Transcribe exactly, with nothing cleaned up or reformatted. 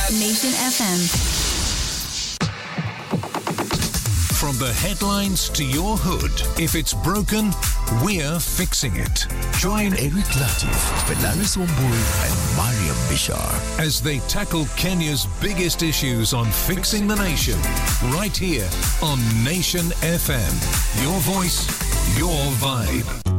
Nation F M. From the headlines to your hood, if it's broken, we're fixing it. Join Eric Latif, Fernandes Wambui and Mariam Bishar as they tackle Kenya's biggest issues on Fixing the Nation, right here on Nation F M. Your voice, your vibe.